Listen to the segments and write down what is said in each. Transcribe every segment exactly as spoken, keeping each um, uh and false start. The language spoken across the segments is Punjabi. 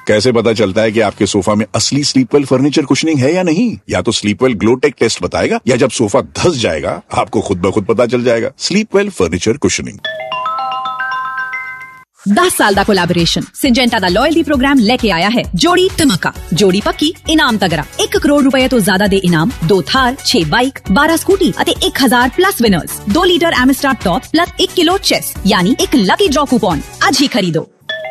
कैसे पता चलता है कि आपके सोफा में असली स्लीपवेल फर्नीचर कुशनिंग है या नहीं? या तो स्लीपवेल ग्लो टेक टेस्ट बताएगा, या जब सोफा धंस जाएगा आपको खुद ब खुद पता चल जाएगा। Sleepwell furniture cushioning. दस साल ਦਾ ਕੋਲੈਬੋਰੇਸ਼ਨ ਸਿੰਜੈਂਟਾ ਦਾ ਲਾਇਲਟੀ ਪ੍ਰੋਗਰਾਮ ਲੈ ਕੇ ਆਇਆ ਹੈ ਜੋੜੀ ਧਮਾਕਾ। ਜੋੜੀ ਪੱਕੀ ਇਨਾਮ ਤਗੜਾ, ਇੱਕ ਕਰੋੜ ਰੁਪਏ ਤੋਂ ਜ਼ਿਆਦਾ ਦੇ ਇਨਾਮ, ਦੋ ਥਾਰ, ਛੇ ਬਾਈਕ, ਬਾਰਾਂ ਸਕੂਟੀ ਅਤੇ ਇੱਕ ਹਜ਼ਾਰ ਪਲੱਸ ਵਿਨਰਸ, ਦੋ ਲੀਟਰ ਐਮਸਟਰ ਟੌਪ ਪਲੱਸ ਇੱਕ ਕਿਲੋ ਚੈਸ, ਯਾਨੀ ਇੱਕ ਲੱਕੀ ਡਰਾ ਕੂਪਨ। ਅੱਜ ਹੀ ਖਰੀਦੋ।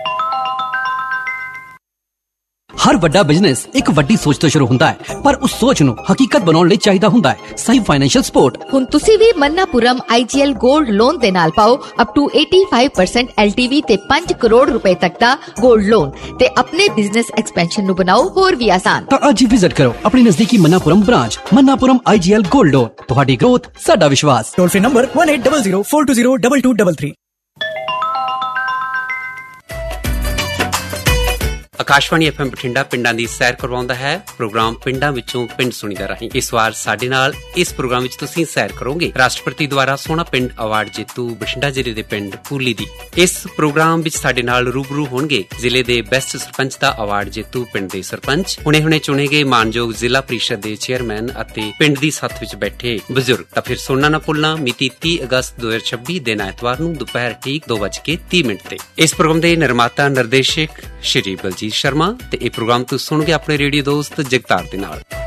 ਹਰ ਵੱਡਾ ਬਿਜ਼ਨਸ ਇੱਕ ਵੱਡੀ ਸੋਚ ਤੋਂ ਸ਼ੁਰੂ ਹੁੰਦਾ ਹੈ, ਪਰ ਉਸ ਸੋਚ ਨੂੰ ਹਕੀਕਤ ਬਣਾਉਣ ਲਈ ਚਾਹੀਦਾ ਹੁੰਦਾ ਹੈ ਸਹੀ ਫਾਈਨੈਂਸ਼ੀਅਲ ਸਪੋਰਟ। ਹੁਣ ਤੁਸੀਂ ਵੀ ਮन्नापुरम ਆਈਜੀਐਲ ਗੋਲਡ ਲੋਨ ਦੇ ਨਾਲ ਪਾਓ ਅਪ ਟੂ ਪਚਾਸੀ ਪਰਸੈਂਟ ਐਲਟੀਵੀ ਤੇ ਪੰਜ ਕਰੋੜ ਰੁਪਏ ਤੱਕ ਦਾ ਗੋਲਡ ਲੋਨ ਤੇ ਆਪਣੇ ਬਿਜ਼ਨਸ ਐਕਸਪੈਂਸ਼ਨ ਨੂੰ ਬਣਾਓ ਹੋਰ ਵੀ ਆਸਾਨ। ਤਾਂ ਅੱਜ ਹੀ ਵਿਜ਼ਿਟ ਕਰੋ ਆਪਣੀ ਨਜ਼ਦੀਕੀ Manappuram branch. Manappuram ਆਈਜੀਐਲ gold loan, ਤੁਹਾਡੀ ਗ੍ਰੋਥ ਸਾਡਾ ਵਿਸ਼ਵਾਸ। Toll free number one eight zero zero four two zero two two three three। Akashvani F M Bathinda ਪਿੰਡਾਂ ਦੀ ਸੈਰ ਕਰਵਾਉਂਦਾ ਹੈ ਪ੍ਰੋਗਰਾਮ ਪਿੰਡਾਂ ਵਿੱਚੋਂ ਪਿੰਡ ਸੁਣੀਦਾ ਰਾਹੀਂ। ਇਸ ਵਾਰ ਸਾਡੇ ਨਾਲ ਇਸ ਪ੍ਰੋਗਰਾਮ ਵਿੱਚ ਤੁਸੀਂ ਸੈਰ ਕਰੋਗੇ ਰਾਸ਼ਟਰਪਤੀ ਦੁਆਰਾ ਸੋਹਣਾ ਪਿੰਡ ਅਵਾਰਡ ਜੇਤੂ ਬਠਿੰਡਾ ਜ਼ਿਲ੍ਹੇ ਦੇ ਪਿੰਡ ਪੂਲੀ ਦੀ। ਇਸ ਪ੍ਰੋਗਰਾਮ ਵਿੱਚ ਸਾਡੇ ਨਾਲ ਰੂਬਰੂ ਹੋਣਗੇ ਜ਼ਿਲ੍ਹੇ ਦੇ ਬੈਸਟ ਸਰਪੰਚ ਦਾ ਅਵਾਰਡ ਜੇਤੂ ਪਿੰਡ ਦੇ ਸਰਪੰਚ, ਹੁਣੇ ਹੁਣੇ ਚੁਣੇ ਗਏ ਮਾਨਯੋਗ ਜ਼ਿਲ੍ਹਾ ਪ੍ਰੀਸ਼ਦ ਦੇ ਚੇਅਰਮੈਨ ਅਤੇ ਪਿੰਡ ਦੀ ਸੱਥ ਵਿੱਚ ਬੈਠੇ ਬਜ਼ੁਰਗ। ਤਾਂ ਫਿਰ ਸੁਣਨਾ ਨਾ ਭੁੱਲਣਾ ਮਿਤੀ ਤੀਹ ਅਗਸਤ ਦੋ ਹਜ਼ਾਰ ਛੱਬੀ ਦਿਨ ਐਤਵਾਰ ਨੂੰ ਦੁਪਹਿਰ ਠੀਕ ਦੋ ਵੱਜ ਕੇ ਤੀਹ ਮਿੰਟ ਤੇ। ਇਸ ਪ੍ਰੋਗਰਾਮ ਦੇ ਨਿਰਮਾਤਾ ਨਿਰਦੇਸ਼ਕ ਸ਼੍ਰੀ ਬਲਜੀਤ ਸ਼ਰਮਾ ਤੇ ਇਹ ਪ੍ਰੋਗਰਾਮ ਤੁਸੀਂ ਸੁਣੋਗੇ ਆਪਣੇ ਰੇਡੀਓ ਦੋਸਤ ਜਗਤਾਰ ਦੇ ਨਾਲ।